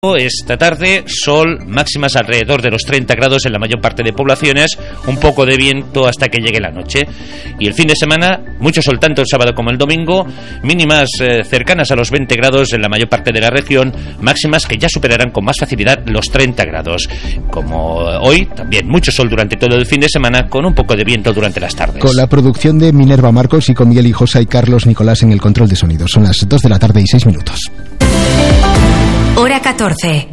Esta tarde, sol, máximas alrededor de los 30 grados en la mayor parte de poblaciones, un poco de viento hasta que llegue la noche. Y el fin de semana, mucho sol tanto el sábado como el domingo, mínimas cercanas a los 20 grados en la mayor parte de la región, máximas que ya superarán con más facilidad los 30 grados. Como hoy, también mucho sol durante todo el fin de semana, con un poco de viento durante las tardes. Con la producción de Minerva Marcos y con Miguel Hijosa y Carlos Nicolás en el control de sonido. Son las 2 de la tarde y 6 minutos. Hora 14.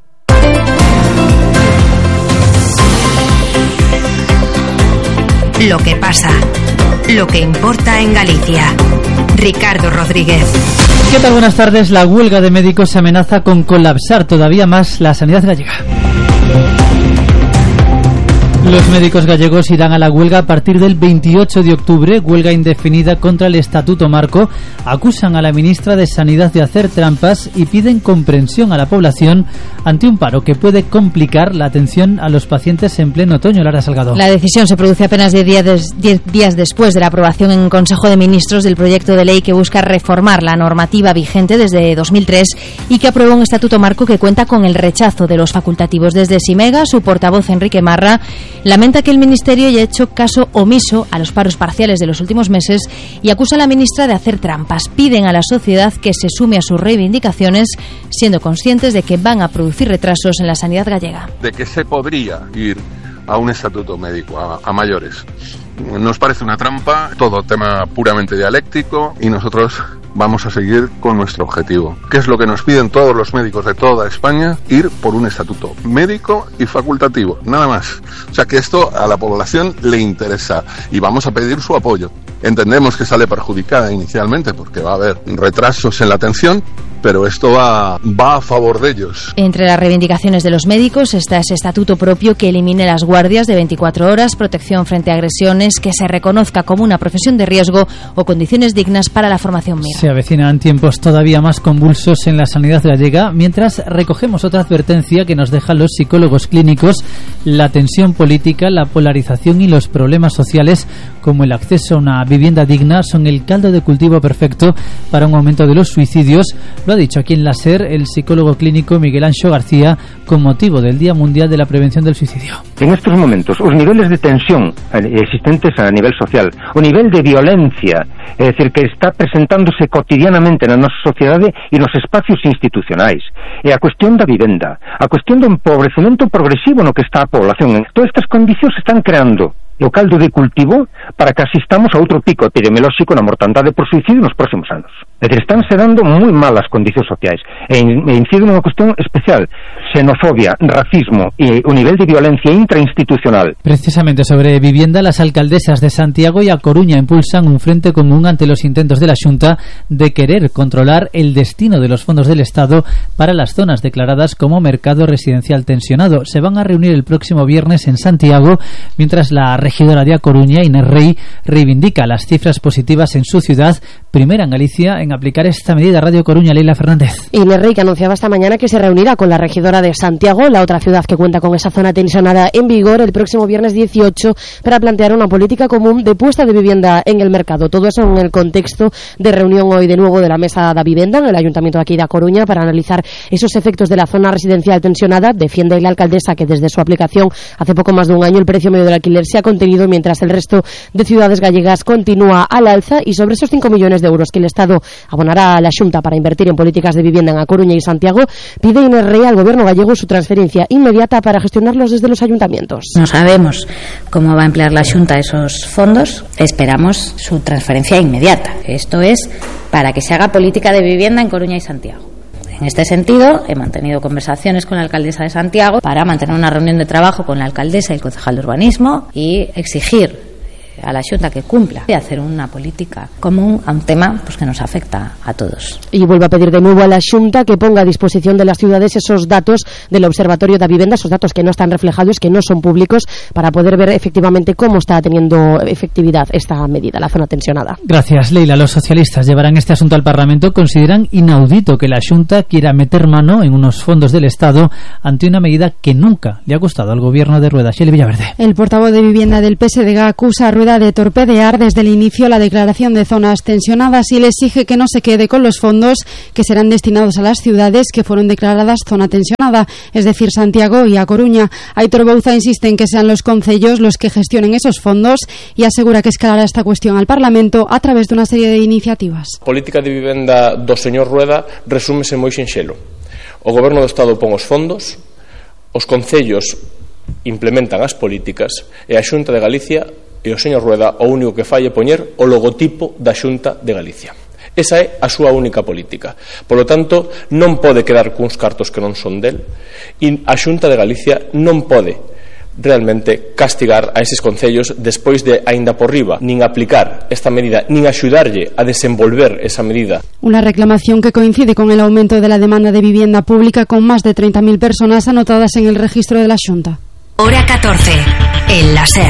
Lo que pasa, lo que importa en Galicia. Ricardo Rodríguez. ¿Qué tal? Buenas tardes. La huelga de médicos amenaza con colapsar todavía más la sanidad gallega. Los médicos gallegos irán a la huelga a partir del 28 de octubre, huelga indefinida contra el Estatuto Marco. Acusan a la ministra de Sanidad de hacer trampas y piden comprensión a la población ante un paro que puede complicar la atención a los pacientes en pleno otoño. Lara Salgado. La decisión se produce apenas 10 días después de la aprobación en Consejo de Ministros del proyecto de ley que busca reformar la normativa vigente desde 2003 y que aprueba un Estatuto Marco que cuenta con el rechazo de los facultativos. Desde Simega, su portavoz Enrique Marra lamenta que el Ministerio haya hecho caso omiso a los paros parciales de los últimos meses y acusa a la ministra de hacer trampas. Piden a la sociedad que se sume a sus reivindicaciones, siendo conscientes de que van a producir retrasos en la sanidad gallega. De que se podría ir a un estatuto médico a mayores. Nos parece una trampa, todo tema puramente dialéctico, y nosotros vamos a seguir con nuestro objetivo, que es lo que nos piden todos los médicos de toda España: ir por un estatuto médico y facultativo, nada más. O sea que esto a la población le interesa y vamos a pedir su apoyo. Entendemos que sale perjudicada inicialmente porque va a haber retrasos en la atención, pero esto va a favor de ellos. Entre las reivindicaciones de los médicos está ese estatuto propio que elimine las guardias de 24 horas, protección frente a agresiones, que se reconozca como una profesión de riesgo o condiciones dignas para la formación MIR. Se avecinan tiempos todavía más convulsos en la sanidad gallega, mientras recogemos otra advertencia que nos dejan los psicólogos clínicos: la tensión política, la polarización y los problemas sociales, como el acceso a una vivienda digna, son el caldo de cultivo perfecto para un aumento de los suicidios. Lo ha dicho aquí en la SER el psicólogo clínico Miguel Anxo García con motivo del Día Mundial de la Prevención del Suicidio. En estos momentos, os niveles de tensión existentes a nivel social, o nivel de violencia, é dicir, que está presentándose cotidianamente na nosa sociedade e nos espacios institucionais, e a cuestión da vivenda, a cuestión do empobrecemento progresivo no que está a población. Todas estas condicións están creando o caldo de cultivo para que asistamos a outro pico epidemiolóxico na mortandade por suicidio nos próximos anos. É dicir, estánse dando moi malas condicións sociais e incide nunha cuestión especial: xenofobia, racismo e o nivel de violencia intrainstitucional. Precisamente sobre vivienda, las alcaldesas de Santiago y A Coruña impulsan un frente común ante los intentos de la Xunta de querer controlar el destino de los fondos del Estado para las zonas declaradas como mercado residencial tensionado. Se van a reunir el próximo viernes en Santiago, mientras la regidora de A Coruña, Inés Rey, reivindica las cifras positivas en su ciudad, primera en Galicia en aplicar esta medida. Radio Coruña, Leila Fernández. Inés Rey, que anunciaba esta mañana que se reunirá con la regidora de Santiago, la otra ciudad que cuenta con esa zona tensionada, en vigor el próximo viernes 18 para plantear una política común de puesta de vivienda en el mercado. Todo eso en el contexto de reunión hoy de nuevo de la Mesa da Vivienda en el Ayuntamiento de aquí de A Coruña para analizar esos efectos de la zona residencial tensionada. Defiende la alcaldesa que desde su aplicación hace poco más de un año el precio medio del alquiler se ha contenido, mientras el resto de ciudades gallegas continúa al alza, y sobre esos 5 millones de euros que el Estado abonará a la Xunta para invertir en políticas de vivienda en A Coruña y Santiago, pide Inés Rey al Gobierno gallego su transferencia inmediata para gestionarlos desde los ayuntamientos. No sabemos cómo va a emplear la Xunta esos fondos, esperamos su transferencia inmediata. Esto es para que se haga política de vivienda en Coruña y Santiago. En este sentido, he mantenido conversaciones con la alcaldesa de Santiago para mantener una reunión de trabajo con la alcaldesa y el concejal de urbanismo y exigir a la Xunta que cumpla y hacer una política común a un tema pues que nos afecta a todos. Y vuelve a pedir de nuevo a la Xunta que ponga a disposición de las ciudades esos datos del Observatorio da Vivienda, esos datos que no están reflejados, que no son públicos, para poder ver efectivamente cómo está teniendo efectividad esta medida, la zona tensionada. Gracias, Leila. Los socialistas llevarán este asunto al Parlamento. Consideran inaudito que la Xunta quiera meter mano en unos fondos del Estado ante una medida que nunca le ha gustado al gobierno de Rueda. Xeli Villaverde. El portavoz de Vivienda del PSDG acusa a Rueda Rueda de torpedear desde el inicio la declaración de zonas tensionadas y le exige que no se quede con los fondos que serán destinados a las ciudades que fueron declaradas zona tensionada, es decir, Santiago y A Coruña. Aitor Bouza insiste en que sean los concellos los que gestionen esos fondos y asegura que escalará esta cuestión al Parlamento a través de una serie de iniciativas. A política de vivenda do señor Rueda resúmese moi sinxelo. O Goberno do Estado pon os fondos, os concellos implementan as políticas e a Xunta de Galicia e o señor Rueda o único que fai é poñer o logotipo da Xunta de Galicia. Esa é a súa única política. Por lo tanto, non pode quedar cuns cartos que non son del e a Xunta de Galicia non pode realmente castigar a eses concellos despois de, aínda por riba, nin aplicar esta medida, nin axudarlle a desenvolver esa medida. Una reclamación que coincide con el aumento de la demanda de vivienda pública, con más de 30.000 personas anotadas en el registro de la Xunta. Hora 14. El láser.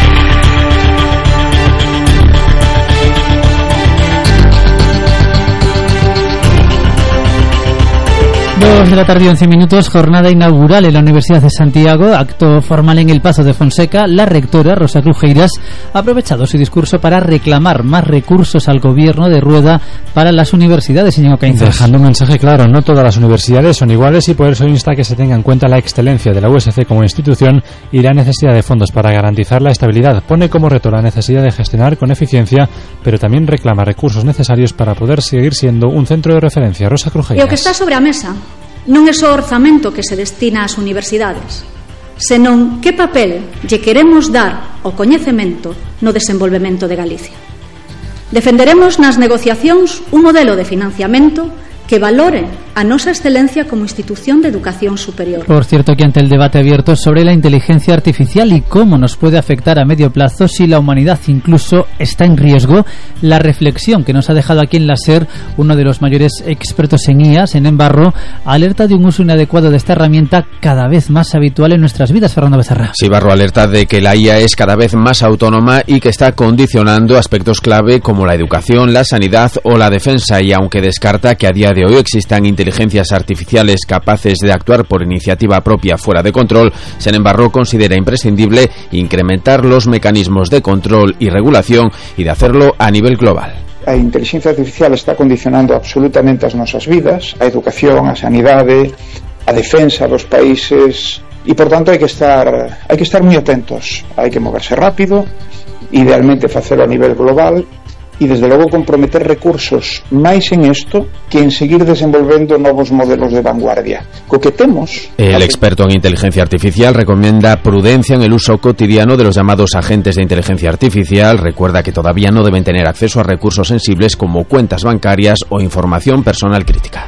2 de la tarde, 11 minutos, jornada inaugural en la Universidad de Santiago, acto formal en el Pazo de Fonseca. La rectora, Rosa Crujeiras, ha aprovechado su discurso para reclamar más recursos al gobierno de Rueda para las universidades, señor Caínzas. Dejando un mensaje claro, no todas las universidades son iguales y por eso insta que se tenga en cuenta la excelencia de la USC como institución y la necesidad de fondos para garantizar la estabilidad. Pone como reto la necesidad de gestionar con eficiencia, pero también reclama recursos necesarios para poder seguir siendo un centro de referencia. Rosa Crujeiras. E o que está sobre a mesa non é só o orzamento que se destina ás universidades, senón que papel lle queremos dar ao coñecemento no desenvolvemento de Galicia. Defenderemos nas negociacións un modelo de financiamento que valore a nosa excelencia como institución de educación superior. Por cierto, que ante el debate abierto sobre la inteligencia artificial y cómo nos puede afectar a medio plazo si la humanidad incluso está en riesgo, la reflexión que nos ha dejado aquí en la SER uno de los mayores expertos en IA, en Embarro, alerta de un uso inadecuado de esta herramienta cada vez más habitual en nuestras vidas. Fernando Becerra. Sí, Barro alerta de que la IA es cada vez más autónoma y que está condicionando aspectos clave como la educación, la sanidad o la defensa, y aunque descarta que a día de hoy existan inteligencias artificiales capaces de actuar por iniciativa propia fuera de control, Sen Embarro considera imprescindible incrementar los mecanismos de control y regulación y de hacerlo a nivel global. A inteligencia artificial está condicionando absolutamente as nosas vidas, a educación, a sanidade, a defensa dos países, e por tanto hai que estar moi atentos, hai que moverse rápido, idealmente facelo a nivel global, e desde logo comprometer recursos máis en isto que en seguir desenvolvendo novos modelos de vanguardia. Co que temos... El experto en inteligencia artificial recomienda prudencia en el uso cotidiano de los llamados agentes de inteligencia artificial. Recuerda que todavía no deben tener acceso a recursos sensibles como cuentas bancarias o información personal crítica.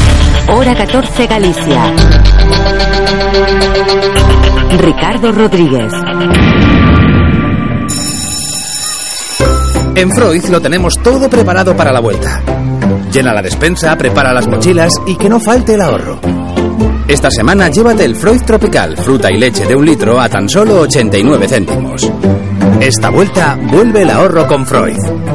Hora 14 Galicia. Ricardo Rodríguez. En Freud lo tenemos todo preparado para la vuelta. Llena la despensa, prepara las mochilas y que no falte el ahorro. Esta semana llévate el Freud Tropical, fruta y leche de 1 litro a tan solo 89 céntimos. Esta vuelta vuelve el ahorro con Freud.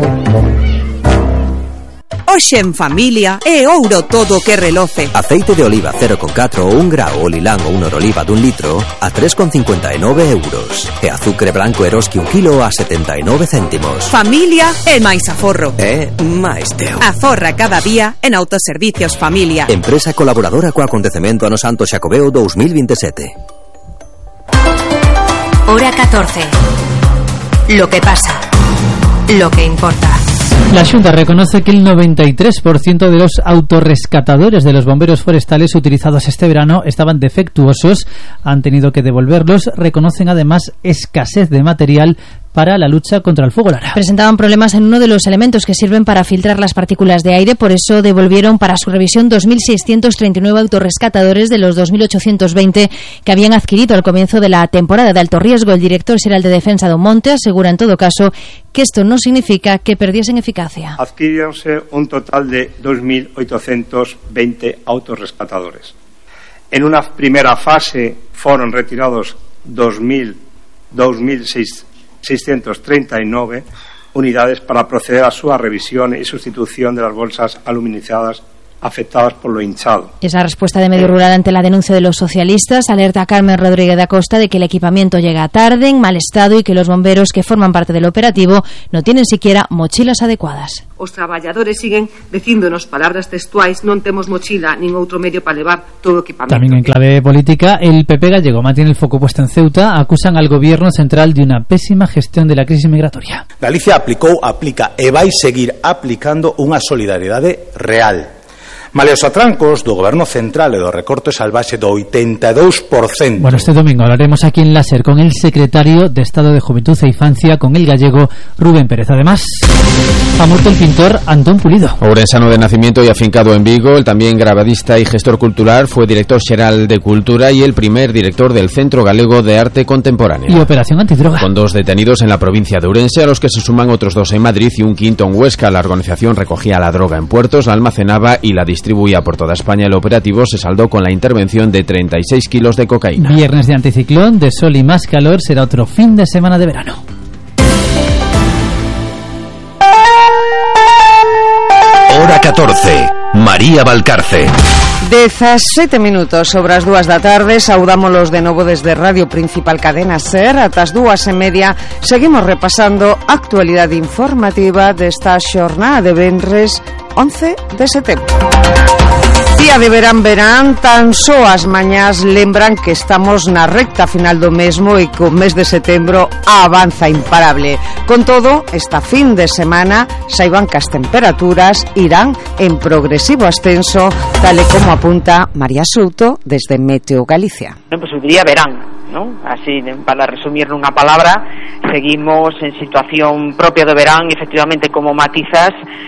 Hoxe en familia é ouro todo que reloce. Aceite de oliva 0,4 ou 1 grao o lilán ou 1 oliva d'1 litro a 3,59 euros. E azucre branco Eroski 1 kilo a 79 céntimos. Familia é máis aforro. É máis teu. Aforra cada día en Autoservicios Familia. Empresa colaboradora co acontecemento Ano Santo Xacobeo 2027. Hora 14. Lo que pasa. Lo que importa. La Xunta reconoce que el 93% de los autorrescatadores de los bomberos forestales utilizados este verano estaban defectuosos, han tenido que devolverlos. Reconocen además escasez de material para la lucha contra el fuego, Lara. Presentaban problemas en uno de los elementos que sirven para filtrar las partículas de aire, por eso devolvieron para su revisión 2.639 autorrescatadores de los 2.820 que habían adquirido al comienzo de la temporada de alto riesgo. El director xeral de Defensa do Monte asegura en todo caso que esto no significa que perdiesen eficacia. Adquiríronse un total de 2.820 autorrescatadores. En una primera fase fueron retirados 2.639 unidades para proceder a su revisión y sustitución de las bolsas aluminizadas afectadas por lo hinchado. Esa respuesta de Medio Rural ante la denuncia de los socialistas alerta a Carmen Rodríguez da Costa de que el equipamiento llega tarde, en mal estado, y que los bomberos que forman parte del operativo no tienen siquiera mochilas adecuadas. Os traballadores siguen dicíndonos palabras textuais: non temos mochila nin outro medio para levar todo o equipamento. También en clave política, el PP gallego mantiene el foco puesto en Ceuta. Acusan al gobierno central de una pésima gestión de la crisis migratoria. Galicia aplicou, aplica e vai seguir aplicando unha solidariedade real. Male os atrancos do goberno central e do recorte salvaxe do 82%. Bueno, este domingo hablaremos aquí en Láser con el secretario de Estado de Juventud e Infancia, con el gallego Rubén Pérez. Además, ha muerto el pintor Antón Pulido. Ourensano de nacimiento y afincado en Vigo, el también grabadista y gestor cultural, fue director xeral de Cultura y el primer director del Centro Galego de Arte Contemporáneo. Y Operación Antidroga. Con 2 detenidos en la provincia de Ourense, a los que se suman otros 2 en Madrid y un quinto en Huesca. La organización recogía la droga en puertos, la almacenaba y la distribuía por toda España. El operativo se saldó con la intervención de 36 kilos de cocaína. Viernes de anticiclón, de sol y más calor, será otro fin de semana de verano. Hora 14. María Valcarce. 17 minutos sobre as 2 da tarde. Saudámolos de novo desde Radio Principal Cadena SER. Ata as 2:30 seguimos repasando a actualidade informativa desta xornada de venres 11 de setembro. Día de verán, tan só as mañás lembran que estamos na recta final do mesmo e que o mes de setembro avanza imparable. Con todo, esta fin de semana saiban que as temperaturas irán en progresivo ascenso, tal e como apunta María Souto desde Meteo Galicia. Pues diría verán, ¿no? Así, para resumir nunha palabra, seguimos en situación propia do verán, efectivamente, como matizas,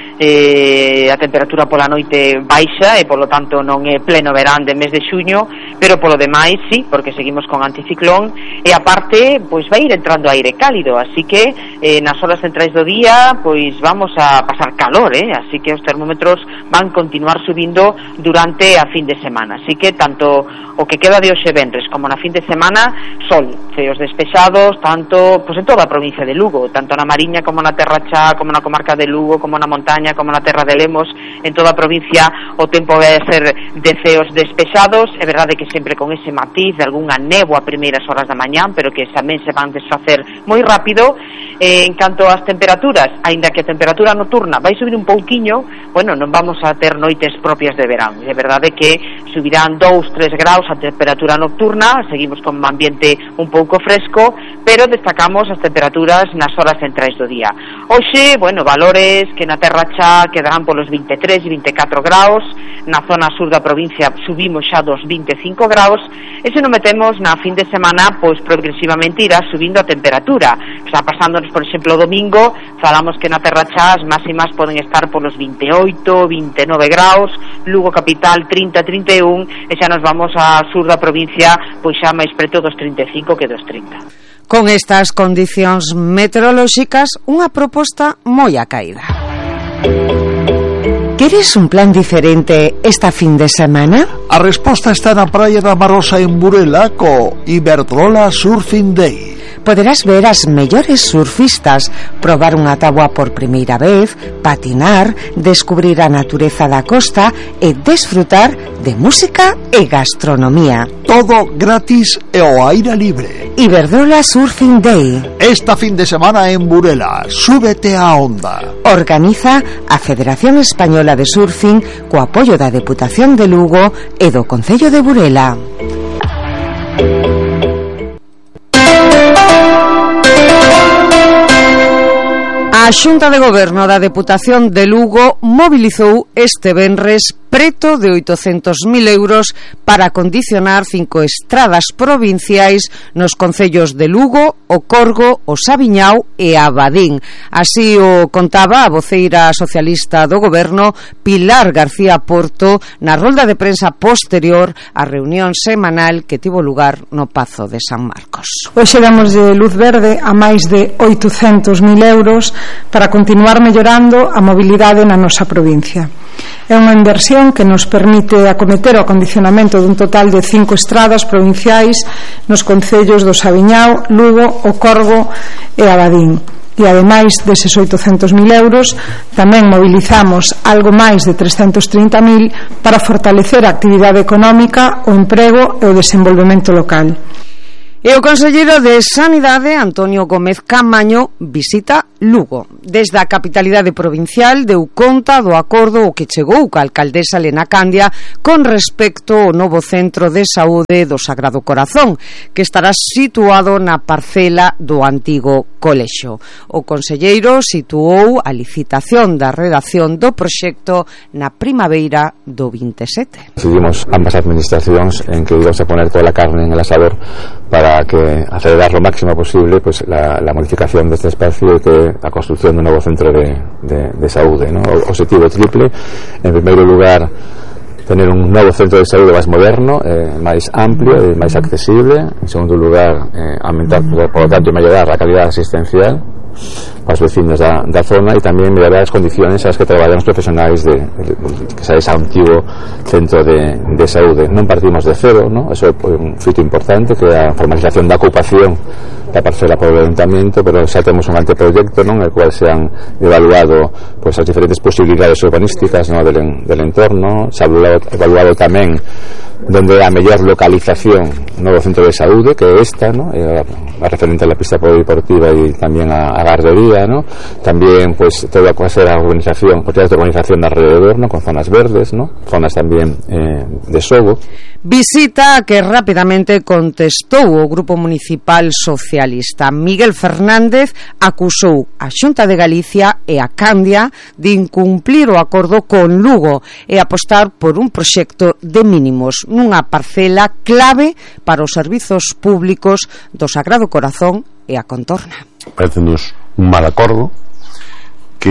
a temperatura pola noite baixa e polo tanto non é pleno verán de mes de xuño, pero polo demais sí, porque seguimos con anticiclón e aparte pois vai ir entrando aire cálido, así que nas horas centrais do día pois vamos a pasar calor, así que os termómetros van continuar subindo durante a fin de semana, así que tanto o que queda de hoxe venres como na fin de semana, sol, ceos despexados tanto pois en toda a provincia de Lugo, tanto na Mariña como na Terra Chá, como na comarca de Lugo, como na montaña, como na terra de Lemos. En toda a provincia o tempo vai ser de ceos despexados, é verdade que sempre con ese matiz de algunha néboa a primeiras horas da mañán, pero que tamén se van desfacer moi rápido. En canto ás temperaturas, aínda que a temperatura nocturna vai subir un pouquiño, bueno, non vamos a ter noites propias de verán, é verdade que subirán 2-3 graus a temperatura nocturna, seguimos con un ambiente un pouco fresco, pero destacamos as temperaturas nas horas centrais do día. Hoxe, bueno, valores que na Terra Chá quedarán polos 23 e 24 graus, na zona sur da provincia subimos xa dos 25 graus, e se non metemos na fin de semana, pois progresivamente irá subindo a temperatura. Está pasándonos, por exemplo, o domingo, falamos que na Terra Chá as máximas poden estar polos 28, 29 graus, Lugo capital 30, 31, e xa nos vamos ao sur da provincia, pois xa máis preto dos 35 que dos 30. Con estas condicións meteorolóxicas, unha proposta moi acaída. Queres un plan diferente esta fin de semana? A resposta está na praia da Marosa en Burela co Iberdrola Surfing Day. Poderás ver as mellores surfistas, probar unha táboa por primeira vez, patinar, descubrir a natureza da costa e desfrutar de música e gastronomía. Todo gratis e ao aire libre. Iberdrola Surfing Day. Esta fin de semana en Burela, súbete á onda. Organiza a Federación Española de Surfing co apoio da Deputación de Lugo e do Concello de Burela. A Xunta de Goberno da Deputación de Lugo mobilizou este venres preto de 800.000 euros para acondicionar 5 estradas provinciais nos concellos de Lugo, O Corgo, O Sabiñao e Abadín. Así o contaba a voceira socialista do Goberno, Pilar García Porto, na rolda de prensa posterior á reunión semanal que tivo lugar no Pazo de San Marcos. Hoxe damos de luz verde a máis de 800.000 euros para continuar mellorando a mobilidade na nosa provincia. É unha inversión que nos permite acometer o acondicionamento dun total de 5 estradas provinciais nos concellos do Sabiñao, Lugo, O Corgo e Abadín. E ademais deses 800.000 euros tamén mobilizamos algo máis de 330.000 para fortalecer a actividade económica, o emprego e o desenvolvemento local. E o conselleiro de Sanidade, Antonio Gómez Camaño, visita Lugo. Desde a capitalidade provincial deu conta do acordo o que chegou ca alcaldesa Elena Candia con respecto ao novo centro de saúde do Sagrado Corazón, que estará situado na parcela do antigo colexio. O conselleiro situou a licitación da redacción do proxecto na primavera do 27. Decidimos ambas administracións en que íbamos a poner toda a carne en el asador para que acelerar lo máximo posible pues la modificación de este espacio y que a construcción de un novo centro de saúde, ¿no? O objetivo triple: en primeiro lugar, tener un novo centro de saúde máis moderno, máis amplio e máis accesible. En segundo lugar, aumentar, por lo tanto, mellorar a calidad asistencial aos vecinos da zona e tamén mellorar as condiciones ás que traballan os profesionais que xa ese antigo centro de saúde. Non partimos de cero, ¿no? Eso é un fito importante, que é a formalización da ocupación da parcela por o ayuntamiento, pero xa temos un anteproyecto, ¿no?, en el cual se han evaluado pues as diferentes posibilidades urbanísticas, ¿no?, del entorno. Se ha evaluado tamén donde a mellor localización novo centro de saúde, que é esta, ¿no?, a referente a la pista polideportiva e tamén a gardería, ¿no? También pues toda a ser a urbanización, propiedades de urbanización alrededor, ¿no?, con zonas verdes, ¿no?, zonas tamén de xogo. Visita que rapidamente contestou o Grupo Municipal Socialista. Miguel Fernández acusou a Xunta de Galicia e a Candia de incumplir o acordo con Lugo e apostar por un proxecto de mínimos nunha parcela clave para os servizos públicos do Sagrado Corazón e a contorna. Parecenos un mal acordo que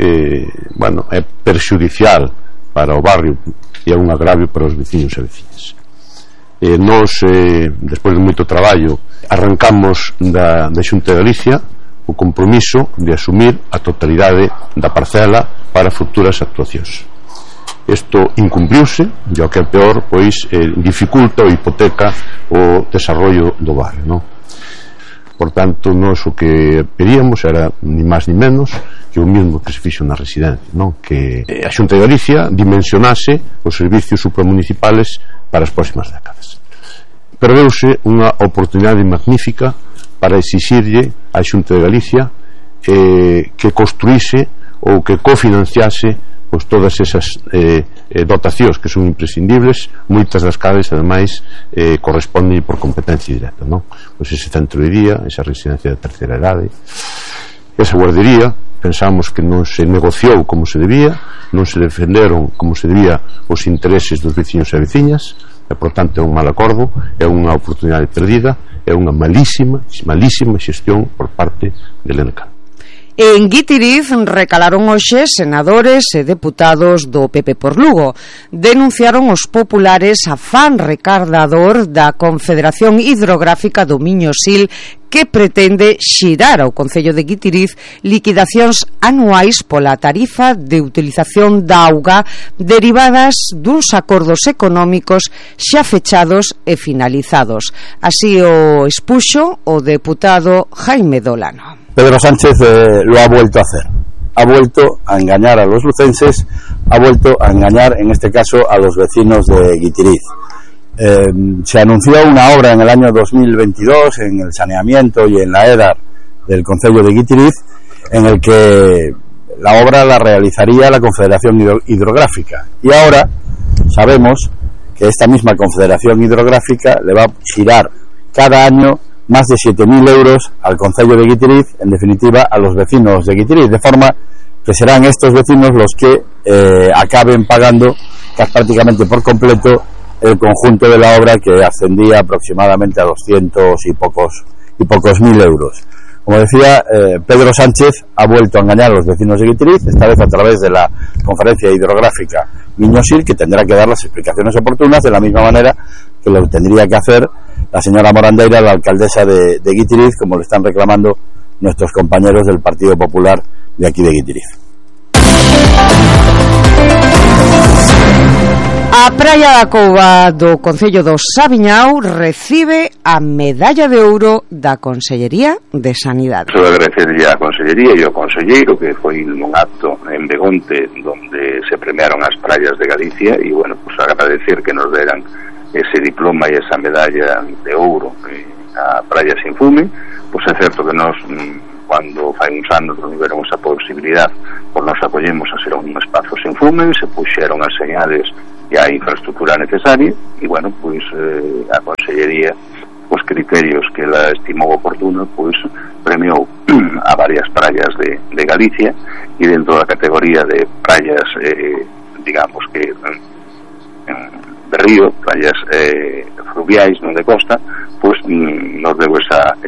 é perxudicial para o barrio e é un agravio para os veciños e veciñas. Nos, despois de moito traballo, arrancamos da Xunta de Galicia o compromiso de asumir a totalidade da parcela para futuras actuacións. Isto incumpliuse e o que é peor, pois dificulta ou hipoteca o desarrollo do barrio, non? Por tanto, nós o que pedíamos era ni máis ni menos que o mesmo que se fixo na residencia, non? Que a Xunta de Galicia dimensionase os servicios supramunicipales para as próximas décadas. Perdeuse unha oportunidade magnífica para exixirlle á Xunta de Galicia que construíse ou que cofinanciase pois todas esas dotacións que son imprescindibles, moitas das cales ademais corresponden por competencia directa, non? Pois ese centro de día, esa residencia de terceira idade, esa guardería, pensamos que non se negociou como se debía, non se defenderon como se debía os intereses dos veciños e veciñas, e por tanto é un mal acordo, é unha oportunidade perdida, é unha malísima xestión por parte de Elena Candia. En Guitiriz recalaron hoxe senadores e deputados do PP por Lugo. Denunciaron os populares afán recardador da Confederación Hidrográfica do Miño Sil, que pretende xirar ao Concello de Guitiriz liquidacións anuais pola tarifa de utilización da auga derivadas duns acordos económicos xa fechados e finalizados. Así o expuxo o deputado Jaime Dolano. Pedro Sánchez lo ha vuelto a hacer. Ha vuelto a engañar a los lucenses, ha vuelto a engañar, en este caso, a los vecinos de Guitiriz. Se anunció una obra en el año 2022 en el saneamiento y en la EDAR del concello de Guitiriz, en el que la obra la realizaría la Confederación Hidrográfica. Y ahora sabemos que esta misma Confederación Hidrográfica le va a girar cada año más de 7.000 euros al concello de Guitiriz, en definitiva a los vecinos de Guitiriz, de forma que serán estos vecinos los que acaben pagando prácticamente por completo el conjunto de la obra, que ascendía aproximadamente a 200 y pocos mil euros. Como decía, Pedro Sánchez ha vuelto a engañar a los vecinos de Guitiriz, esta vez a través de la Conferencia Hidrográfica Miño Sil, que tendrá que dar las explicaciones oportunas, de la misma manera que lo tendría que hacer la señora Morandeira, la alcaldesa de Guitiriz, como le están reclamando nuestros compañeros del Partido Popular de aquí de Guitiriz. A Praia da Cova do Concello do Sabiñao recibe a medalla de ouro da Consellería de Sanidade. Só agradecerlle a Consellería e ao Conselleiro que foi nun acto en Begonte donde se premiaron as praias de Galicia e, bueno, pues agradecer que nos deran ese diploma e esa medalla de ouro a Praia Sin Fume. Pois é certo que nós, cando fai uns anos non tiveron esa posibilidad, pois nos acollemos a ser un espazo sin fume, se puxeron as señales e a infraestructura necesaria e, bueno, pois a Consellería, os criterios que ela estimou oportuno, pois premiou a varias praias de Galicia e dentro da categoría de praias, digamos que de río, praias fluviais, non de costa, pois nos deu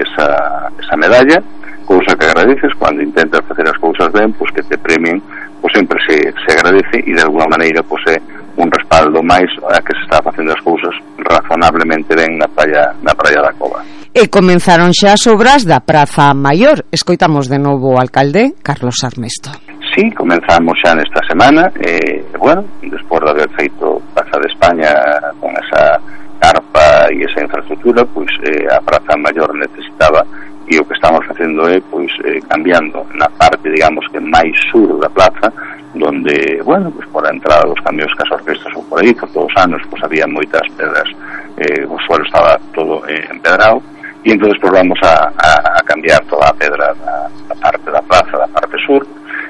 esa medalla, cousa que agradeces cando intentas facer as cousas ben, pois que te premien, pois sempre se agradece e de alguna maneira pois é un respaldo máis a que se está facendo as cousas razonablemente ben na praia da Cova. E comenzaron xa as obras da Praza Maior. Escoitamos de novo o alcalde Carlos Armesto. Sí, comenzamos xa nesta semana, bueno, despois de haber feito Praza de España con esa carpa e esa infraestructura, pois a Praza Maior necesitaba, e o que estamos facendo é pois cambiando na parte, digamos, que máis sur da plaza, donde, bueno, pues por a entrada dos camións que as orquestas ou por aí, por todos os anos, pues había moitas pedras, o suelo estaba todo empedrado, e entón pues vamos a cambiar toda a pedra da parte da plaza, da parte sur,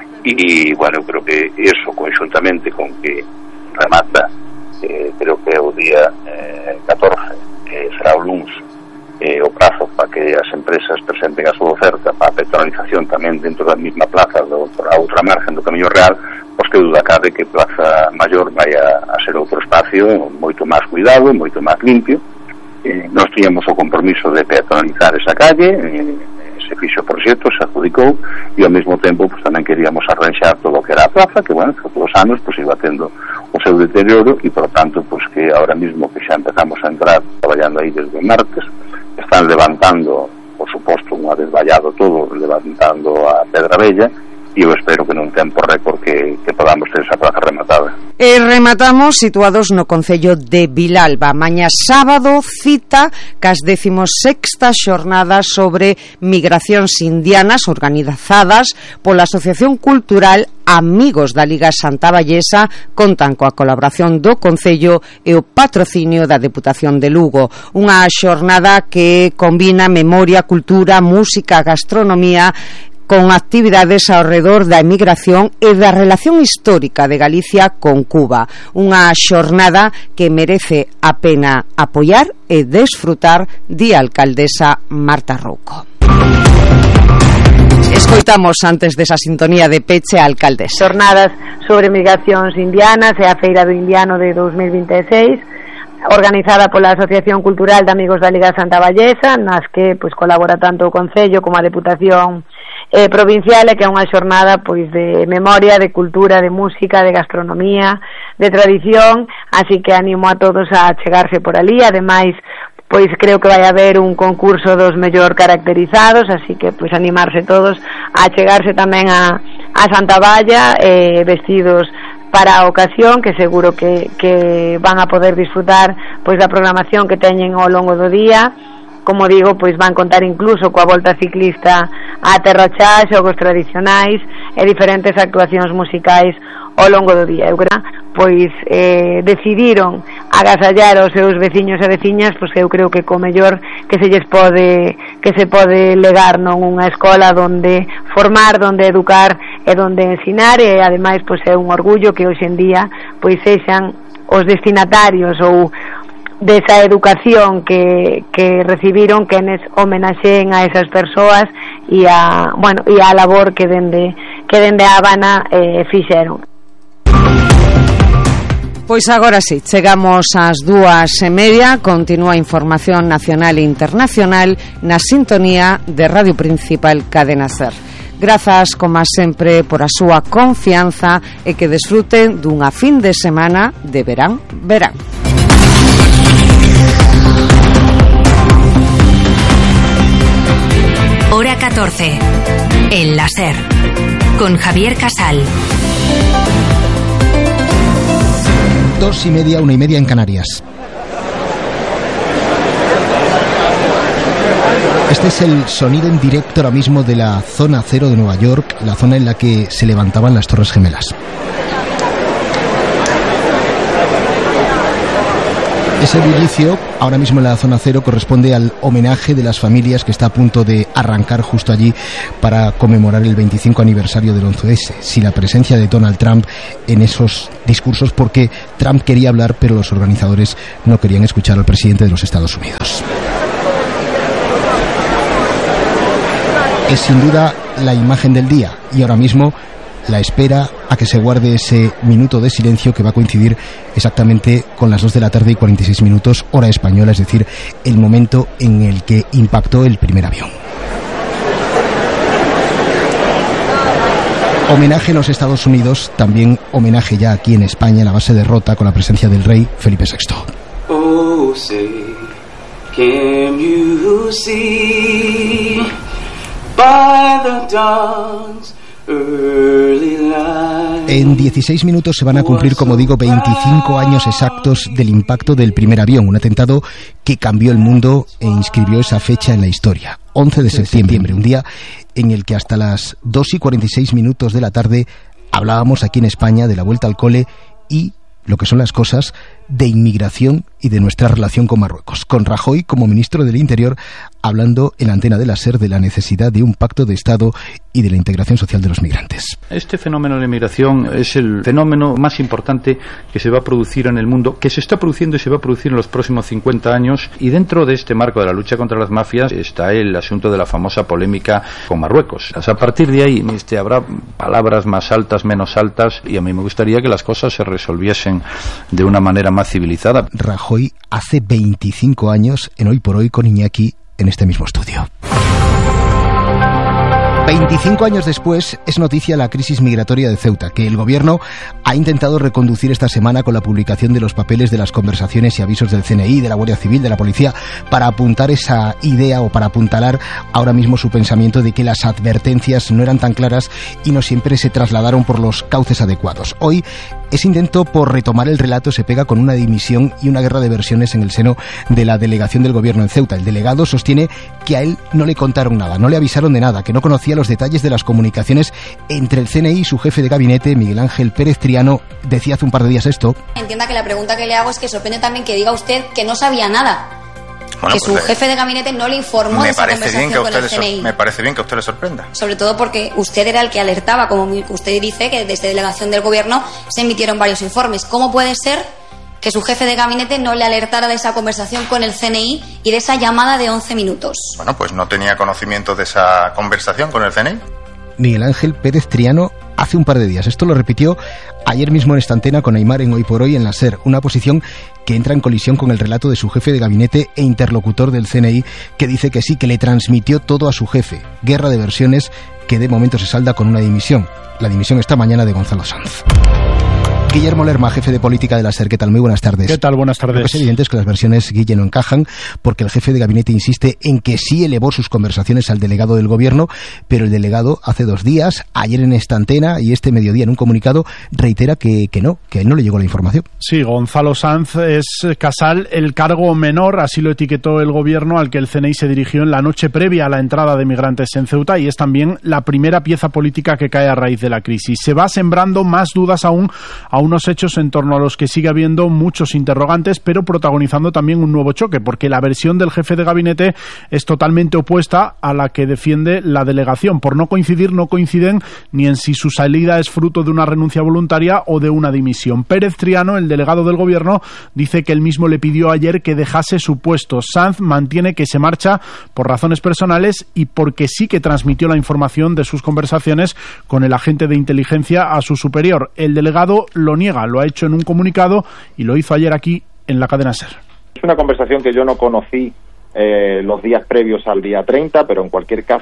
e, bueno, creo que eso, conjuntamente con que remata, creo que é o día 14, será o luns, o prazo para que as empresas presenten a súa oferta para a petrolización tamén dentro da mesma plaza a outra margen do Camiño Real, pois que duda cabe que Praza Maior vai a ser outro espacio moito máis cuidado, moito máis limpio. Nós tiñamos o compromiso de peatonalizar esa calle, se fixo o proxecto, se adjudicou e ao mesmo tempo pues, tamén queríamos arranxar todo o que era a plaza, que bueno, que todos os anos pues, iba tendo o seu deterioro e por tanto pues, que ahora mismo que xa empezamos a entrar traballando aí desde o martes, están levantando, por suposto, unha vez vallado todo, levantando a Pedra Bella e eu espero que nun tempo récord que podamos ter esa plaza rematada. E rematamos situados no Concello de Vilalba. Mañá sábado cita cas 16ª xornadas sobre migracións indianas organizadas pola Asociación Cultural Amigos da Liga Santa Vallesa, contan coa colaboración do Concello e o patrocinio da Deputación de Lugo. Unha xornada que combina memoria, cultura, música, gastronomía con actividades ao redor da emigración e da relación histórica de Galicia con Cuba. Unha xornada que merece a pena apoiar e desfrutar, di a alcaldesa Marta Rouco. Escoitamos antes desa sintonía de peche a alcaldesa. Xornadas sobre migracións indianas e a Feira do Indiano de 2026, organizada pola Asociación Cultural de Amigos da Liga Santa Vallesa, nas que pois colabora tanto o Concello como a Deputación provincial, e que é unha xornada pois de memoria, de cultura, de música, de gastronomía, de tradición, así que animo a todos a chegarse por ali. Ademais, pois creo que vai haber un concurso dos mellor caracterizados, así que pois animarse todos a chegarse tamén a Santa Valla vestidos para a ocasión, que seguro que van a poder disfrutar pois da programación que teñen ao longo do día. Como digo, pois van contar incluso coa volta ciclista a Terra Chá, xogos tradicionais e diferentes actuacións musicais ao longo do día. Eu creo, pois decidiron agasallar os seus veciños e veciñas, pois eu creo que co mellor que se pode legar, non, unha escola donde formar, donde educar e donde ensinar, e ademais pois é un orgullo que hoxe en día pois sexan os destinatarios ou desa educación que recibiron, quenes homenaxeen a esas persoas e a labor que dende a Habana fixeron. Pois agora sí, chegamos ás 2:30, continúa a información nacional e internacional na sintonía de Radio Principal Cadena SER. Grazas, como sempre, por a súa confianza e que desfruten dunha fin de semana de verán. Hora 14. El láser. Con Javier Casal. 2:30, 1:30 en Canarias. Este es el sonido en directo ahora mismo de la zona cero de Nueva York, la zona en la que se levantaban las Torres Gemelas. Ese bullicio, ahora mismo en la zona cero, corresponde al homenaje de las familias que está a punto de arrancar justo allí para conmemorar el 25 aniversario del 11S. Si la presencia de Donald Trump en esos discursos, porque Trump quería hablar, pero los organizadores no querían escuchar al presidente de los Estados Unidos. Es sin duda la imagen del día y ahora mismo la espera a que se guarde ese minuto de silencio que va a coincidir exactamente con las 2 de la tarde y 46 minutos, hora española, es decir, el momento en el que impactó el primer avión. Homenaje en los Estados Unidos, también homenaje ya aquí en España, en la base de Rota, con la presencia del rey Felipe VI. Oh, say, can you see by the dawn's early light? En 16 minutos se van a cumplir, como digo, 25 años exactos del impacto del primer avión, un atentado que cambió el mundo e inscribió esa fecha en la historia. 11 de septiembre, un día en el que hasta las 2:46 minutos de la tarde hablábamos aquí en España de la vuelta al cole y lo que son las cosas de inmigración y de nuestra relación con Marruecos, con Rajoy como ministro del Interior hablando en la antena de la SER de la necesidad de un pacto de Estado y de la integración social de los migrantes. Este fenómeno de la inmigración es el fenómeno más importante que se va a producir en el mundo, que se está produciendo y se va a producir en los próximos 50 años, y dentro de este marco de la lucha contra las mafias está el asunto de la famosa polémica con Marruecos. O sea, a partir de ahí habrá palabras más altas, menos altas, y a mí me gustaría que las cosas se resolviesen de una manera más civilizada. Rajoy hace 25 años en Hoy por Hoy con Iñaki en este mismo estudio. 25 años después es noticia la crisis migratoria de Ceuta, que el gobierno ha intentado reconducir esta semana con la publicación de los papeles de las conversaciones y avisos del CNI, de la Guardia Civil, de la Policía, para apuntar esa idea o para apuntalar ahora mismo su pensamiento de que las advertencias no eran tan claras y no siempre se trasladaron por los cauces adecuados. Hoy ese intento por retomar el relato se pega con una dimisión y una guerra de versiones en el seno de la delegación del gobierno en Ceuta. El delegado sostiene que a él no le contaron nada, no le avisaron de nada, que no conocía los detalles de las comunicaciones entre el CNI y su jefe de gabinete, Miguel Ángel Pérez Triano. Decía hace un par de días esto. Entienda que la pregunta que le hago es que sorprende también que diga usted que no sabía nada. Bueno, que su jefe de gabinete no le informó de esa conversación con el CNI. Me parece bien que a usted le sorprenda. Sobre todo porque usted era el que alertaba, como usted dice, que desde delegación del gobierno se emitieron varios informes. ¿Cómo puede ser que su jefe de gabinete no le alertara de esa conversación con el CNI y de esa llamada de 11 minutos? Bueno, pues no tenía conocimiento de esa conversación con el CNI. Miguel Ángel Pérez Triano hace un par de días. Esto lo repitió ayer mismo en esta antena con Aymar en Hoy por Hoy en la SER. Una posición que entra en colisión con el relato de su jefe de gabinete e interlocutor del CNI, que dice que sí, que le transmitió todo a su jefe. Guerra de versiones que de momento se salda con una dimisión. La dimisión esta mañana de Gonzalo Sanz. Guillermo Lerma, jefe de política de la SER. ¿Qué tal? Muy buenas tardes. ¿Qué tal? Buenas tardes. Lo que es evidente es que las versiones, Guille, no encajan, porque el jefe de gabinete insiste en que sí elevó sus conversaciones al delegado del gobierno, pero el delegado hace 2 días, ayer en esta antena y este mediodía en un comunicado, reitera que no, que a él no le llegó la información. Sí, Gonzalo Sanz es Casal el cargo menor, así lo etiquetó el gobierno al que el CNI se dirigió en la noche previa a la entrada de migrantes en Ceuta, y es también la primera pieza política que cae a raíz de la crisis. Se va sembrando más dudas aún a unos hechos en torno a los que sigue habiendo muchos interrogantes, pero protagonizando también un nuevo choque, porque la versión del jefe de gabinete es totalmente opuesta a la que defiende la delegación. Por no coincidir, no coinciden ni en si su salida es fruto de una renuncia voluntaria o de una dimisión. Pérez Triano, el delegado del gobierno, dice que él mismo le pidió ayer que dejase su puesto. Sanz mantiene que se marcha por razones personales y porque sí que transmitió la información de sus conversaciones con el agente de inteligencia a su superior. El delegado lo niega, lo ha hecho en un comunicado y lo hizo ayer aquí en la cadena SER. Es una conversación que yo no conocí los días previos al día 30, pero en cualquier caso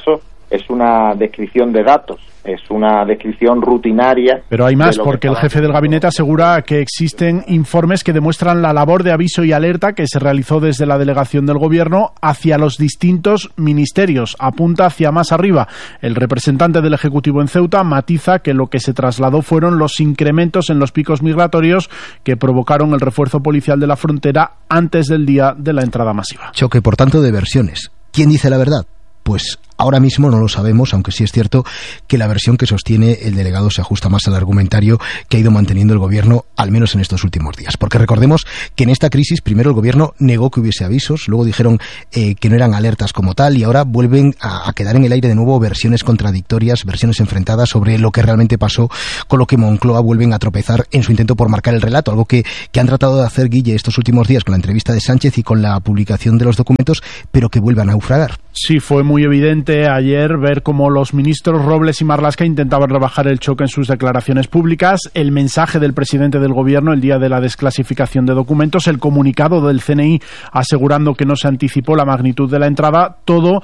es una descripción de datos, es una descripción rutinaria. Pero hay más, porque el jefe del gabinete asegura que existen informes que demuestran la labor de aviso y alerta que se realizó desde la delegación del gobierno hacia los distintos ministerios. Apunta hacia más arriba. El representante del Ejecutivo en Ceuta matiza que lo que se trasladó fueron los incrementos en los picos migratorios que provocaron el refuerzo policial de la frontera antes del día de la entrada masiva. Choque, por tanto, de versiones. ¿Quién dice la verdad? Pues ahora mismo no lo sabemos, aunque sí es cierto que la versión que sostiene el delegado se ajusta más al argumentario que ha ido manteniendo el gobierno, al menos en estos últimos días. Porque recordemos que en esta crisis primero el gobierno negó que hubiese avisos, luego dijeron que no eran alertas como tal, y ahora vuelven a quedar en el aire de nuevo versiones contradictorias, versiones enfrentadas sobre lo que realmente pasó, con lo que Moncloa vuelven a tropezar en su intento por marcar el relato, algo que han tratado de hacer, Guille, estos últimos días con la entrevista de Sánchez y con la publicación de los documentos, pero que vuelvan a naufragar. Sí, fue muy evidente ayer ver cómo los ministros Robles y Marlaska intentaban rebajar el choque en sus declaraciones públicas, el mensaje del presidente del gobierno el día de la desclasificación de documentos, el comunicado del CNI asegurando que no se anticipó la magnitud de la entrada, todo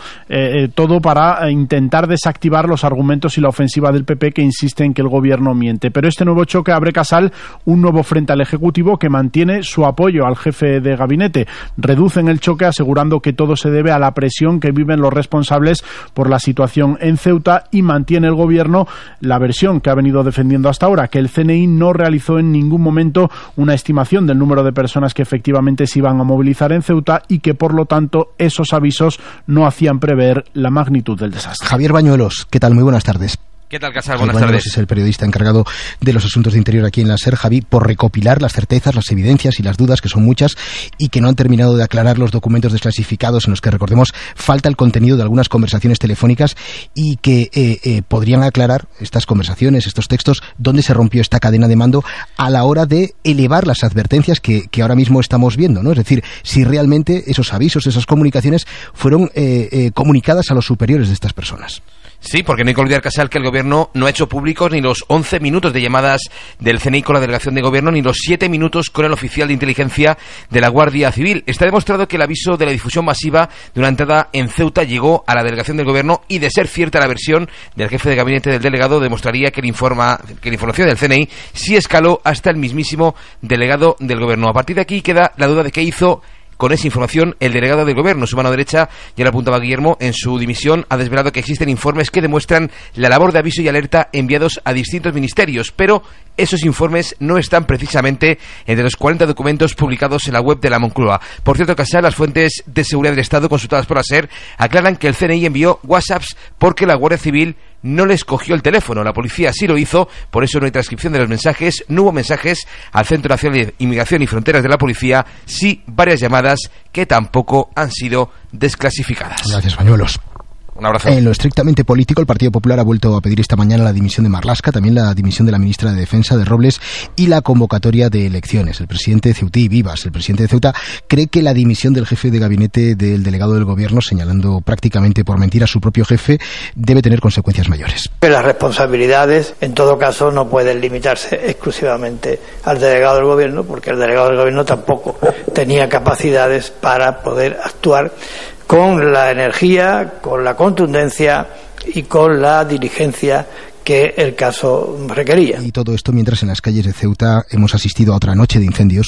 para intentar desactivar los argumentos y la ofensiva del PP, que insiste en que el gobierno miente. Pero este nuevo choque abre, Casal, un nuevo frente al Ejecutivo que mantiene su apoyo al jefe de gabinete. Reducen el choque asegurando que todo se debe a la presión que viven los responsables por la situación en Ceuta, y mantiene el gobierno la versión que ha venido defendiendo hasta ahora, que el CNI no realizó en ningún momento una estimación del número de personas que efectivamente se iban a movilizar en Ceuta y que por lo tanto esos avisos no hacían prever la magnitud del desastre. Javier Bañuelos, ¿qué tal? Muy buenas tardes. ¿Qué tal, Casal? Buenas tardes. Es el periodista encargado de los asuntos de interior aquí en la SER, Javi, por recopilar las certezas, las evidencias y las dudas, que son muchas y que no han terminado de aclarar los documentos desclasificados en los que, recordemos, falta el contenido de algunas conversaciones telefónicas y que podrían aclarar estas conversaciones, estos textos, dónde se rompió esta cadena de mando a la hora de elevar las advertencias que ahora mismo estamos viendo, ¿no? Es decir, si realmente esos avisos, esas comunicaciones fueron comunicadas a los superiores de estas personas. Sí, porque no hay que olvidar, Casal, que el gobierno no ha hecho públicos ni los 11 minutos de llamadas del CNI con la delegación de gobierno, ni los 7 minutos con el oficial de inteligencia de la Guardia Civil. Está demostrado que el aviso de la difusión masiva de una entrada en Ceuta llegó a la delegación del gobierno, y de ser cierta la versión del jefe de gabinete del delegado, demostraría que la información del CNI sí escaló hasta el mismísimo delegado del gobierno. A partir de aquí queda la duda de qué hizo con esa información el delegado del gobierno. Su mano derecha, ya lo apuntaba Guillermo, en su dimisión ha desvelado que existen informes que demuestran la labor de aviso y alerta enviados a distintos ministerios, pero esos informes no están precisamente entre los 40 documentos publicados en la web de la Moncloa. Por cierto, Casal, las fuentes de seguridad del Estado consultadas por la SER aclaran que el CNI envió WhatsApps porque la Guardia Civil no les cogió el teléfono. La policía sí lo hizo, por eso no hay transcripción de los mensajes, no hubo mensajes al Centro Nacional de Inmigración y Fronteras de la Policía, sí varias llamadas que tampoco han sido desclasificadas. Gracias, Bañuelos. Un abrazo. En lo estrictamente político, el Partido Popular ha vuelto a pedir esta mañana la dimisión de Marlaska, también la dimisión de la ministra de Defensa, de Robles, y la convocatoria de elecciones. El presidente de Ceutí, Vivas, el presidente de Ceuta, cree que la dimisión del jefe de gabinete del delegado del gobierno, señalando prácticamente por mentira a su propio jefe, debe tener consecuencias mayores. Las responsabilidades, en todo caso, no pueden limitarse exclusivamente al delegado del gobierno, porque el delegado del gobierno tampoco tenía capacidades para poder actuar con la energía, con la contundencia y con la diligencia que el caso requería. Y todo esto mientras en las calles de Ceuta hemos asistido a otra noche de incendios.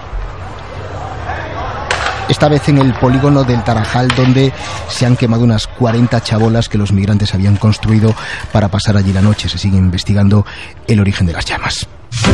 Esta vez en el polígono del Tarajal, donde se han quemado unas 40 chabolas que los migrantes habían construido para pasar allí la noche. Se sigue investigando el origen de las llamas.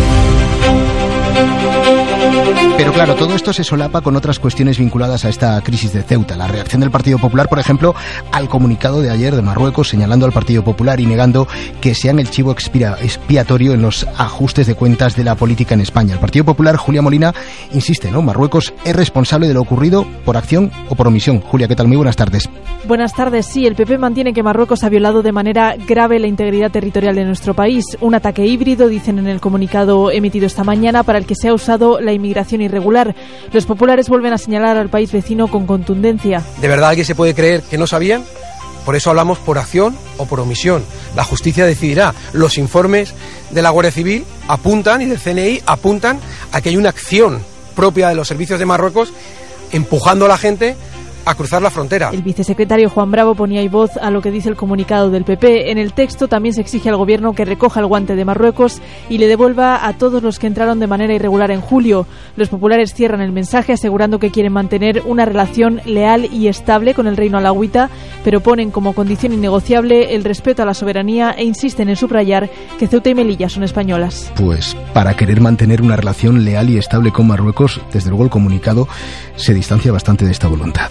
Pero claro, todo esto se solapa con otras cuestiones vinculadas a esta crisis de Ceuta. La reacción del Partido Popular, por ejemplo, al comunicado de ayer de Marruecos, señalando al Partido Popular y negando que sean el chivo expiatorio en los ajustes de cuentas de la política en España. El Partido Popular, Julia Molina, insiste, ¿no? Marruecos es responsable de lo ocurrido por acción o por omisión. Julia, ¿qué tal? Muy buenas tardes. Buenas tardes. Sí, el PP mantiene que Marruecos ha violado de manera grave la integridad territorial de nuestro país. Un ataque híbrido, dicen en el comunicado emitido esta mañana, para el que se ha usado la inmigración irregular. Los populares vuelven a señalar al país vecino con contundencia. ¿De verdad alguien se puede creer que no sabían? Por eso hablamos por acción o por omisión. La justicia decidirá. Los informes de la Guardia Civil apuntan, y del CNI apuntan, a que hay una acción propia de los servicios de Marruecos empujando a la gente a cruzar la frontera. El vicesecretario Juan Bravo ponía voz a lo que dice el comunicado del PP. En el texto también se exige al gobierno que recoja el guante de Marruecos y le devuelva a todos los que entraron de manera irregular en julio. Los populares cierran el mensaje asegurando que quieren mantener una relación leal y estable con el reino alauita, pero ponen como condición innegociable el respeto a la soberanía e insisten en subrayar que Ceuta y Melilla son españolas. Pues para querer mantener una relación leal y estable con Marruecos, desde luego el comunicado se distancia bastante de esta voluntad.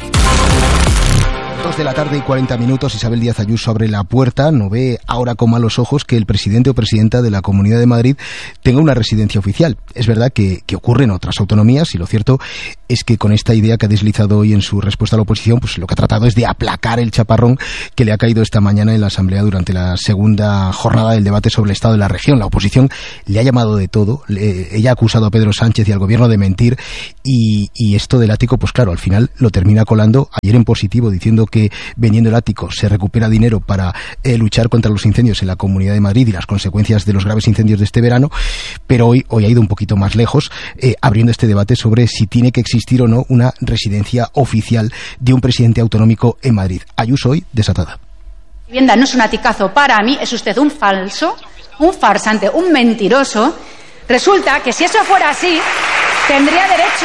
2 de la tarde y 40 minutos, Isabel Díaz Ayuso abre la puerta, no ve ahora con malos ojos que el presidente o presidenta de la Comunidad de Madrid tenga una residencia oficial. Es verdad que ocurre en otras autonomías y lo cierto es que con esta idea que ha deslizado hoy en su respuesta a la oposición, pues lo que ha tratado es de aplacar el chaparrón que le ha caído esta mañana en la Asamblea durante la segunda jornada del debate sobre el estado de la región. La oposición le ha llamado de todo, ella ha acusado a Pedro Sánchez y al gobierno de mentir y esto del ático, pues claro, al final lo termina colando ayer en positivo diciendo que vendiendo el ático se recupera dinero para luchar contra los incendios en la Comunidad de Madrid y las consecuencias de los graves incendios de este verano, pero hoy ha ido un poquito más lejos, abriendo este debate sobre si tiene que existir o no una residencia oficial de un presidente autonómico en Madrid. Ayuso hoy desatada. Vivienda no es un aticazo para mí, es usted un falso, un farsante, un mentiroso. Resulta que si eso fuera así, tendría derecho.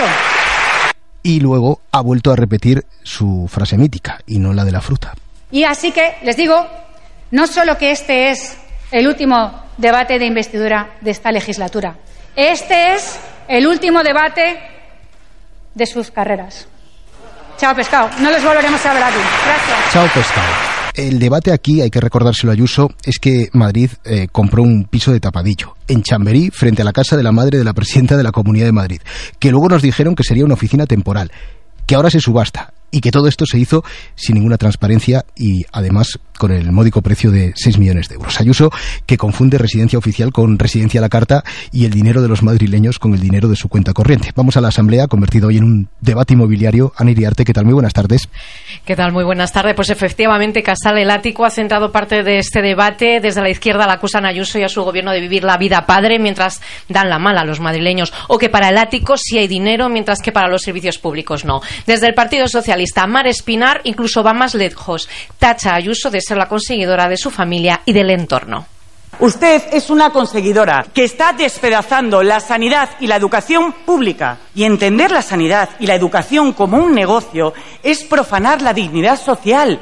Y luego ha vuelto a repetir su frase mítica, y no la de la fruta. Y así que les digo, no solo que este es el último debate de investidura de esta legislatura, este es el último debate de sus carreras. Chao, pescado. No los volveremos a ver aquí. Gracias. Chao, pescado. El debate aquí, hay que recordárselo a Ayuso, es que Madrid compró un piso de tapadillo en Chamberí, frente a la casa de la madre de la presidenta de la Comunidad de Madrid, que luego nos dijeron que sería una oficina temporal, que ahora se subasta y que todo esto se hizo sin ninguna transparencia y además con el módico precio de 6 millones de euros. Ayuso, que confunde residencia oficial con residencia a la carta y el dinero de los madrileños con el dinero de su cuenta corriente. Vamos a la Asamblea, convertido hoy en un debate inmobiliario. Ana Iriarte, ¿qué tal? Muy buenas tardes. ¿Qué tal? Muy buenas tardes. Pues efectivamente, Casal, el ático ha centrado parte de este debate. Desde la izquierda la acusan a Ayuso y a su gobierno de vivir la vida padre mientras dan la mala a los madrileños, o que para el ático sí hay dinero mientras que para los servicios públicos no. Desde el Partido Socialista, Mar Espinar incluso va más lejos. Tacha a Ayuso de ser la conseguidora de su familia y del entorno. Usted es una conseguidora que está despedazando la sanidad y la educación pública. Y entender la sanidad y la educación como un negocio es profanar la dignidad social.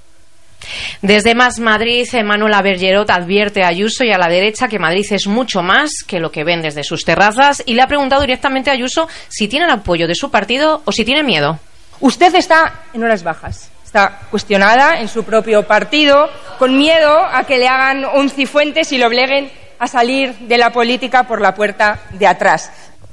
Desde Más Madrid, Manuela Bergerot advierte a Ayuso y a la derecha que Madrid es mucho más que lo que ven desde sus terrazas y le ha preguntado directamente a Ayuso si tiene el apoyo de su partido o si tiene miedo. Usted está en horas bajas. Está cuestionada en su propio partido, con miedo a que le hagan un cifuentes y lo obliguen a salir de la política por la puerta de atrás.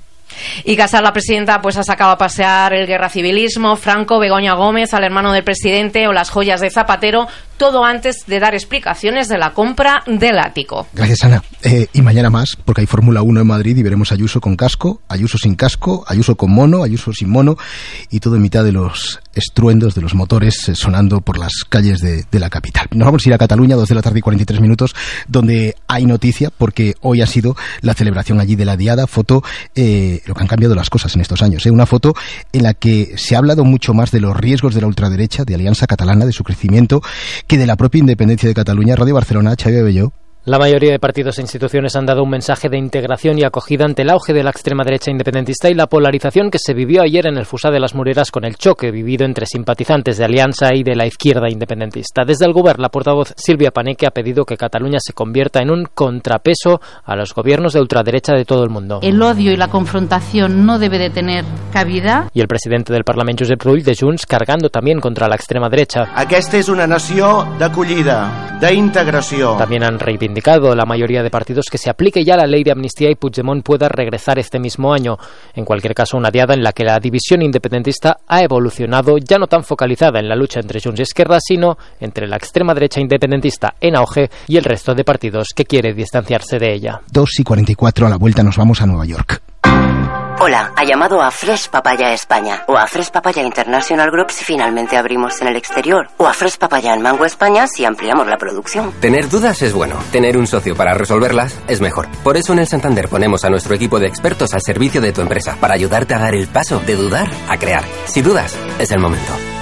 Y Casal, la presidenta, pues ha sacado a pasear el guerracivilismo, Franco, Begoña Gómez, al hermano del presidente o las joyas de Zapatero, todo antes de dar explicaciones de la compra del ático. Gracias, Ana. Y mañana más, porque hay Fórmula 1 en Madrid y veremos a Ayuso con casco, Ayuso sin casco, Ayuso con mono, Ayuso sin mono y todo en mitad de los estruendos de los motores sonando por las calles de la capital. Nos vamos a ir a Cataluña, 2 de la tarde y 43 minutos, donde hay noticia, porque hoy ha sido la celebración allí de la Diada. Foto, lo que han cambiado las cosas en estos años, una foto en la que se ha hablado mucho más de los riesgos de la ultraderecha, de Alianza Catalana, de su crecimiento, que de la propia independencia de Cataluña. Radio Barcelona, Xavi Abelló. La mayoría de partidos e instituciones han dado un mensaje de integración y acogida ante el auge de la extrema derecha independentista y la polarización que se vivió ayer en el Fusá de las Mureras con el choque vivido entre simpatizantes de Alianza y de la izquierda independentista. Desde el Govern, la portavoz Silvia Paneque ha pedido que Cataluña se convierta en un contrapeso a los gobiernos de ultraderecha de todo el mundo. El odio y la confrontación no debe de tener cabida. Y el presidente del Parlament, Josep Rull, de Junts, cargando también contra la extrema derecha. Aquesta és una nació d'acollida, d'integració. También han reivindicado la mayoría de partidos que se aplique ya la ley de amnistía y Puigdemont pueda regresar este mismo año. En cualquier caso, una diada en la que la división independentista ha evolucionado, ya no tan focalizada en la lucha entre Junts y Esquerra, sino entre la extrema derecha independentista en auge y el resto de partidos que quiere distanciarse de ella. 2:44, a la vuelta nos vamos a Nueva York. Hola, ha llamado a Fresh Papaya España o a Fresh Papaya International Group si finalmente abrimos en el exterior, o a Fresh Papaya en Mango España si ampliamos la producción. Tener dudas es bueno, tener un socio para resolverlas es mejor. Por eso en el Santander ponemos a nuestro equipo de expertos al servicio de tu empresa para ayudarte a dar el paso de dudar a crear. Si dudas, es el momento.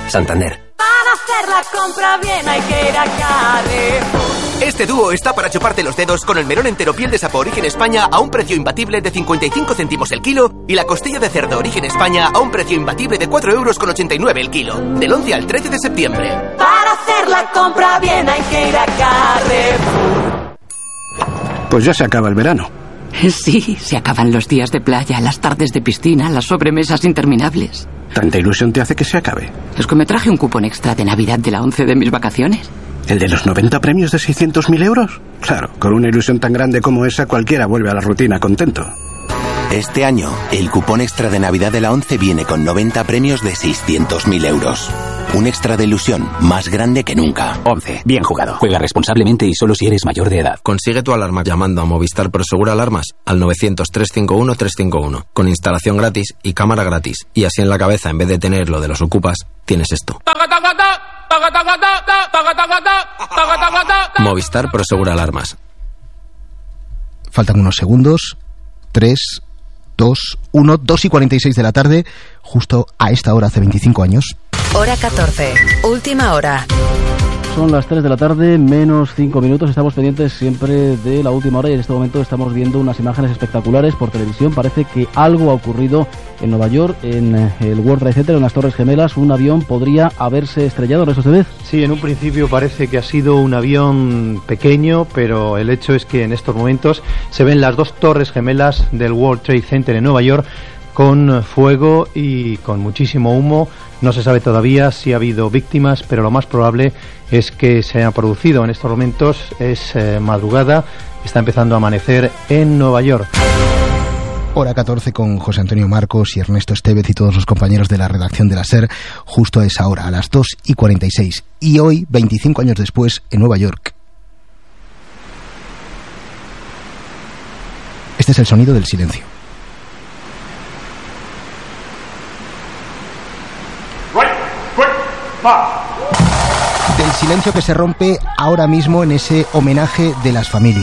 Santander. Para hacer la compra bien hay que ir a Carrefour. Este dúo está para chuparte los dedos con el melón entero piel de sapo Origen España a un precio imbatible de 55 céntimos el kilo y la costilla de cerdo Origen España a un precio imbatible de 4,89 € el kilo. Del 11 al 13 de septiembre. Para hacer la compra bien hay que ir a Carrefour. Pues ya se acaba el verano. Sí, se acaban los días de playa, las tardes de piscina, las sobremesas interminables. ¿Tanta ilusión te hace que se acabe? Es que me traje un cupón extra de Navidad de la 11 de mis vacaciones. ¿El de los 90 premios de 600.000 euros? Claro, con una ilusión tan grande como esa cualquiera vuelve a la rutina contento. Este año, el cupón extra de Navidad de la 11 viene con 90 premios de 600.000 euros. Un extra de ilusión más grande que nunca. 11. Bien jugado. Juega responsablemente y solo si eres mayor de edad. Consigue tu alarma llamando a Movistar Prosegura Alarmas al 900-351-351 con instalación gratis y cámara gratis. Y así en la cabeza, en vez de tener lo de los ocupas, tienes esto. Movistar Prosegura Alarmas. Faltan unos segundos. 3, 2, 1, 2 y 46 de la tarde, justo a esta hora hace 25 años. Hora 14, última hora. Son las 3 de la tarde, menos 5 minutos. Estamos pendientes siempre de la última hora y en este momento estamos viendo unas imágenes espectaculares por televisión. Parece que algo ha ocurrido en Nueva York, en el World Trade Center, en las Torres Gemelas. Un avión podría haberse estrellado, ¿eso se ve? Sí, en un principio parece que ha sido un avión pequeño, pero el hecho es que en estos momentos se ven las dos Torres Gemelas del World Trade Center en Nueva York con fuego y con muchísimo humo. No se sabe todavía si ha habido víctimas, pero lo más probable es que se haya producido. En estos momentos es madrugada, está empezando a amanecer en Nueva York. Hora 14 con José Antonio Marcos y Ernesto Estevez y todos los compañeros de la redacción de la SER, justo a esa hora, a las 2 y 46. Y hoy, 25 años después, en Nueva York. Este es el sonido del silencio. Del silencio que se rompe ahora mismo en ese homenaje de las familias.